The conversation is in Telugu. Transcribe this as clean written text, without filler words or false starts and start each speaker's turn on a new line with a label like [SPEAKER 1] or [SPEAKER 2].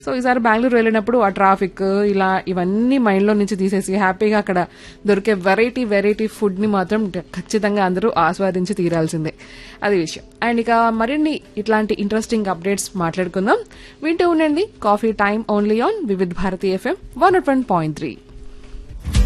[SPEAKER 1] సో ఈసారి బెంగళూరు వెళ్ళినప్పుడు ఆ ట్రాఫిక్ ఇలా ఇవన్నీ మైండ్ లో నుంచి తీసేసి హ్యాపీగా అక్కడ దొరికే వెరైటీ వెరైటీ ఫుడ్ ని మాత్రం ఖచ్చితంగా అందరూ ఆస్వాదించి తీరాల్సిందే. అది విషయం. అండ్ ఇక మరిన్ని ఇట్లాంటి ఇంట్రెస్టింగ్ అప్డేట్స్ మాట్లాడుకుందాం. వింటూ ఉండండి coffee time only on Vividh Bharati FM 101.3.